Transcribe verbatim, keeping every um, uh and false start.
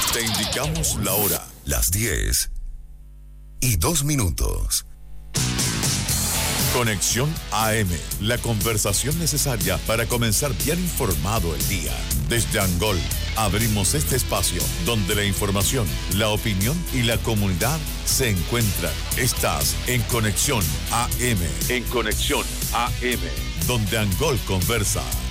Te indicamos la hora, las diez y dos minutos. Conexión A M, la conversación necesaria para comenzar bien informado el día. Desde Angol, abrimos este espacio donde la información, la opinión y la comunidad se encuentran. Estás en Conexión A M. En Conexión A M, donde Angol conversa.